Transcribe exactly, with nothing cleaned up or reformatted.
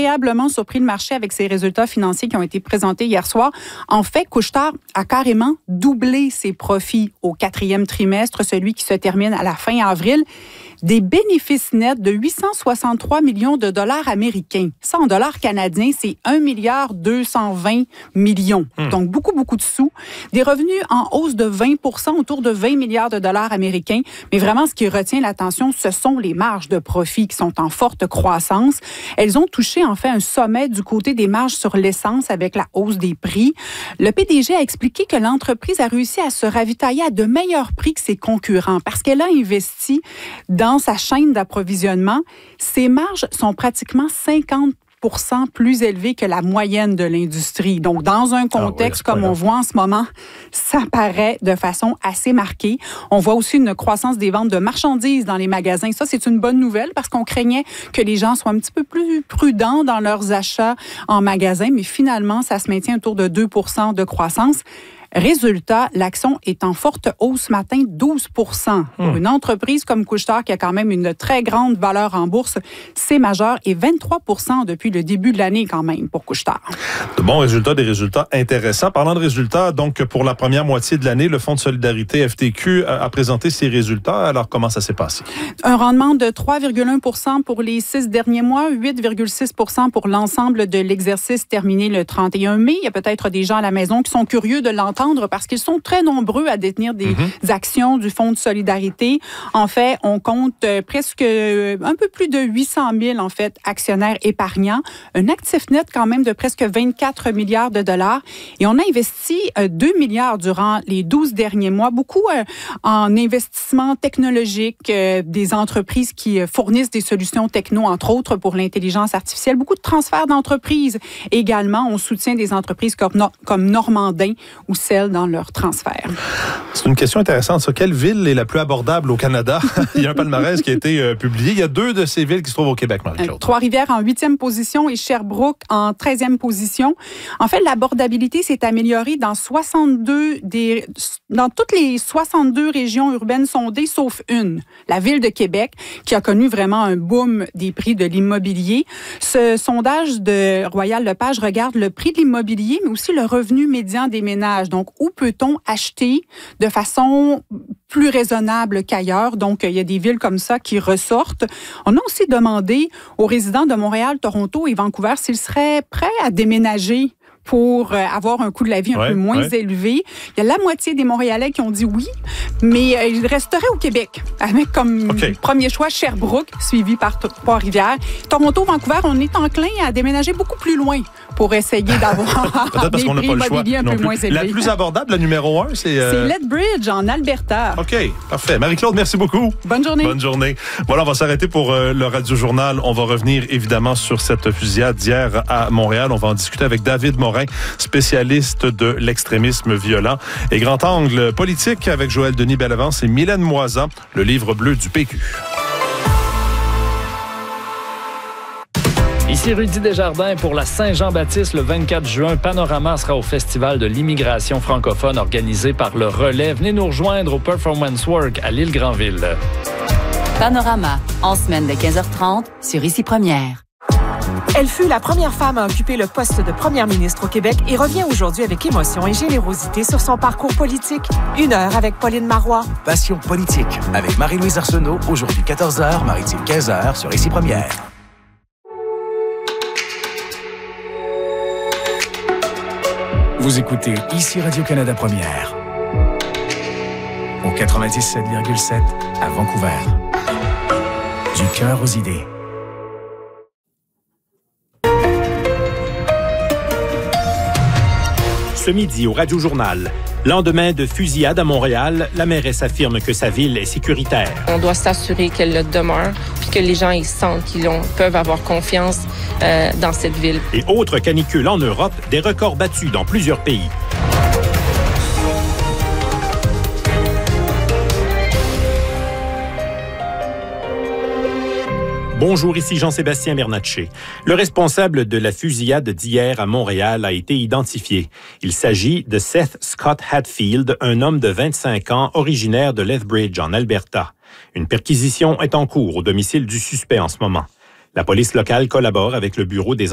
agréablement surpris le marché avec ses résultats financiers qui ont été présentés hier soir. En fait, Couche-Tard a carrément doublé ses profits au quatrième trimestre, celui qui se termine à la fin avril. Des bénéfices nets de huit cent soixante-trois millions de dollars américains. Ça, en dollars canadiens, c'est un milliard deux cent vingt millions. Mmh. Donc, beaucoup, beaucoup de sous. Des revenus en hausse de vingt pour cent, autour de vingt milliards de dollars américains. Mais vraiment, ce qui retient l'attention, ce sont les marges de profit qui sont en forte croissance. Elles ont touché, en fait, un sommet du côté des marges sur l'essence avec la hausse des prix. Le P D G a expliqué que l'entreprise a réussi à se ravitailler à de meilleurs prix que ses concurrents parce qu'elle a investi dans Dans sa chaîne d'approvisionnement, ses marges sont pratiquement cinquante pour cent plus élevées que la moyenne de l'industrie. Donc, dans un contexte ah oui, comme on voit en ce moment, ça paraît de façon assez marquée. On voit aussi une croissance des ventes de marchandises dans les magasins. Ça, c'est une bonne nouvelle parce qu'on craignait que les gens soient un petit peu plus prudents dans leurs achats en magasin, mais finalement, ça se maintient autour de deux pour cent de croissance. Résultat, l'action est en forte hausse ce matin, douze pour cent. Pour une entreprise comme Couche-Tard qui a quand même une très grande valeur en bourse, c'est majeur et vingt-trois pour cent depuis le début de l'année quand même pour Couche-Tard. De bons résultats, des résultats intéressants. Parlant de résultats, donc pour la première moitié de l'année, le Fonds de solidarité F T Q a présenté ses résultats. Alors, comment ça s'est passé? Un rendement de trois virgule un pour cent pour les six derniers mois, huit virgule six pour cent pour l'ensemble de l'exercice terminé le trente et un mai. Il y a peut-être des gens à la maison qui sont curieux de l'entendre parce qu'ils sont très nombreux à détenir des mm-hmm. actions du Fonds de solidarité. En fait, on compte presque un peu plus de huit cent mille en fait, actionnaires épargnants. Un actif net quand même de presque vingt-quatre milliards de dollars. Et on a investi deux milliards durant les douze derniers mois, beaucoup en investissement technologique, des entreprises qui fournissent des solutions techno, entre autres pour l'intelligence artificielle. Beaucoup de transferts d'entreprises également. On soutient des entreprises comme, comme Normandin ou celles dans leur transfert. C'est une question intéressante, ça. Quelle ville est la plus abordable au Canada? Il y a un palmarès qui a été euh, publié. Il y a deux de ces villes qui se trouvent au Québec, Marie-Claude. Euh, Trois-Rivières en huitième position et Sherbrooke en treizième position. En fait, l'abordabilité s'est améliorée dans soixante-deux des, dans toutes les soixante-deux régions urbaines sondées, sauf une, la ville de Québec, qui a connu vraiment un boom des prix de l'immobilier. Ce sondage de Royal Lepage regarde le prix de l'immobilier, mais aussi le revenu médian des ménages. Donc, où peut-on acheter de façon plus raisonnable qu'ailleurs? Donc, il y a des villes comme ça qui ressortent. On a aussi demandé aux résidents de Montréal, Toronto et Vancouver s'ils seraient prêts à déménager pour avoir un coût de la vie un ouais, peu moins ouais. élevé. Il y a la moitié des Montréalais qui ont dit oui, mais ils resteraient au Québec, avec comme okay. premier choix Sherbrooke, suivi par Trois-Rivières. Toronto, Vancouver, on est enclin à déménager beaucoup plus loin pour essayer d'avoir des prix immobiliers un peu moins élevés. La plus abordable, la numéro un, c'est... Euh... C'est Lethbridge, en Alberta. OK, parfait. Marie-Claude, merci beaucoup. Bonne journée. Bonne journée. Voilà, on va s'arrêter pour euh, le Radio-Journal. On va revenir, évidemment, sur cette fusillade d'hier à Montréal. On va en discuter avec David Morin, spécialiste de l'extrémisme violent. Et Grand Angle politique avec Joël Denis Bellavance et Mylène Moisan, le livre bleu du P Q. Ici Rudy Desjardins pour la Saint-Jean-Baptiste le vingt-quatre juin. Panorama sera au Festival de l'immigration francophone organisé par le Relais. Venez nous rejoindre au Performance Work à l'Île-Granville. Panorama, en semaine de quinze heures trente sur Ici Première. Elle fut la première femme à occuper le poste de première ministre au Québec et revient aujourd'hui avec émotion et générosité sur son parcours politique. Une heure avec Pauline Marois. Passion politique avec Marie-Louise Arsenault, aujourd'hui quatorze heures, Maritime quinze heures sur Ici Première. Vous écoutez Ici Radio-Canada Première au quatre-vingt-dix-sept virgule sept à Vancouver. Du cœur aux idées. Ce midi au Radio-Journal. Lendemain de fusillade à Montréal, la mairesse affirme que sa ville est sécuritaire. On doit s'assurer qu'elle le demeure, puis que les gens ils sentent qu'ils ont, peuvent avoir confiance euh, dans cette ville. Et autre canicule en Europe, des records battus dans plusieurs pays. Bonjour, ici Jean-Sébastien Bernatchez. Le responsable de la fusillade d'hier à Montréal a été identifié. Il s'agit de Seth Scott Hatfield, un homme de vingt-cinq ans originaire de Lethbridge en Alberta. Une perquisition est en cours au domicile du suspect en ce moment. La police locale collabore avec le bureau des